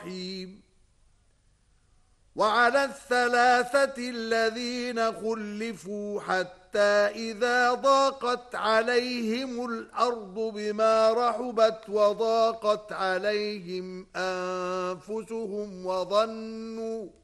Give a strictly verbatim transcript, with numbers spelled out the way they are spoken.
الرحيم. وعلى الثلاثة الذين خلفوا حتى إذا ضاقت عليهم الأرض بما رحبت وضاقت عليهم أنفسهم وظنوا